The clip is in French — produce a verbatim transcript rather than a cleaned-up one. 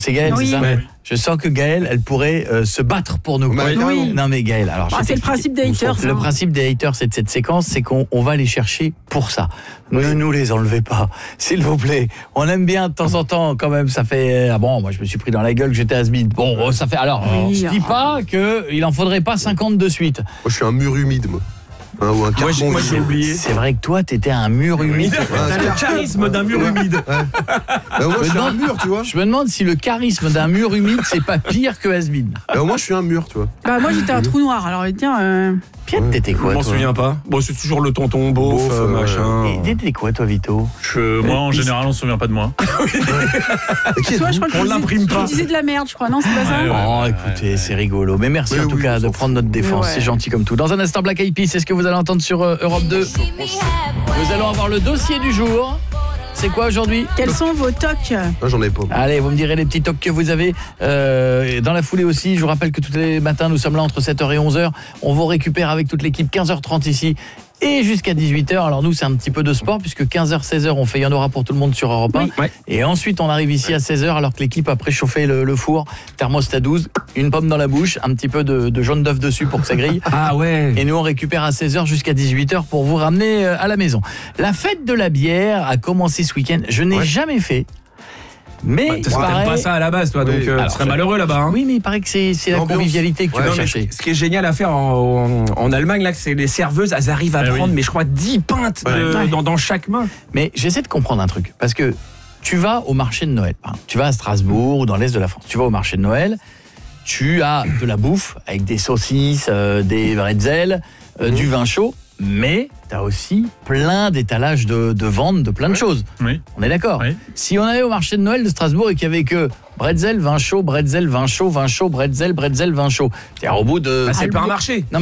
C'est Gaëlle, Oui. c'est ça Ouais. Je sens que Gaëlle, elle pourrait euh, se battre pour nous. Ouais, oui. Non mais Gaëlle, alors Ah, je c'est le t'explique. principe des haters. Le hein. principe des haters, c'est de cette séquence, c'est qu'on on va les chercher pour ça. Ne nous les enlevez pas, s'il vous plaît. On aime bien de temps en temps, quand même. Ça fait ah bon, moi je me suis pris dans la gueule que j'étais has-been. Bon, ça fait alors. Oui, je dis ah. pas que il en faudrait pas cinquante de suite. Moi, je suis un mur humide, moi. Hein, ou un Moi, j'ai, carton moi, j'ai humide. oublié. C'est vrai que toi, t'étais un mur humide. T'as le charisme d'un mur humide. Bah, moi, je suis un mur, tu vois. Je me demande si le charisme d'un mur humide, c'est pas pire que has-been. Bah, moi, je suis un mur, tu vois. Bah, moi, j'étais un trou noir. Alors, tiens. Euh... Pierre, t'étais Je quoi, m'en toi souviens pas. Bon, c'est toujours le tonton beauf, Beauf, euh, euh, machin. Et T'étais quoi, toi, Vito? Je, moi, en général, on se souvient pas de moi. Et qui Toi, je êtes-vous crois que On tu disais- l'imprime pas. Tu disais de la merde, je crois. Non, c'est pas ça Ouais, ouais. Oh, écoutez, c'est rigolo. Mais merci Mais en tout oui, cas on de s'en prendre notre défense. Ouais. C'est gentil comme tout. Dans un instant, Black Eyed Peas, c'est ce que vous allez entendre sur euh, Europe deux. Nous allons avoir le dossier du jour. C'est quoi aujourd'hui? Quels sont vos tocs? Ah, j'en ai pas. Allez, vous me direz les petits tocs que vous avez. Euh, dans la foulée aussi, je vous rappelle que tous les matins, nous sommes là entre sept heures et onze heures. On vous récupère avec toute l'équipe quinze heures trente ici et jusqu'à dix-huit heures. Alors nous, c'est un petit peu de sport puisque quinze heures, seize heures, on fait Il y en aura pour tout le monde sur Europe un. Oui. Ouais. Et ensuite, on arrive ici à seize heures alors que l'équipe a préchauffé le, le four. Thermostat douze, une pomme dans la bouche, un petit peu de, de jaune d'œuf dessus pour que ça grille. Ah ouais. Et nous, on récupère à seize heures jusqu'à dix-huit heures pour vous ramener euh, à la maison. La fête de la bière a commencé ce week-end. Je n'ai Ouais. jamais fait. Mais Bah, il t'aimes paraît... pas ça à la base, toi, Oui. donc euh, Alors, tu serais je- malheureux là-bas. Hein. Oui, mais il paraît que c'est c'est la L'ambiance. convivialité que tu Ouais, vas Non, mais chercher. ce qui est génial à faire en, en, en Allemagne, là, c'est les serveuses, elles arrivent à Eh prendre, oui. mais je crois, dix pintes de- Ouais. dans, dans chaque main. Mais j'essaie de comprendre un truc. Parce que tu vas au marché de Noël. Hein. Tu vas à Strasbourg ou dans l'Est de la France. Tu vas au marché de Noël. Tu as de la bouffe avec des saucisses, euh, des bretzels, euh, Mmh. du vin chaud. Mais tu as aussi plein d'étalages de, de vente de plein de choses. Oui. On est d'accord. Oui. Si on allait au marché de Noël de Strasbourg et qu'il y avait que bretzel, vin chaud, bretzel, vin chaud, vin chaud, bretzel, bretzel, vin chaud. C'est-à-dire au bout de... Bah, c'est pas un marché. Non,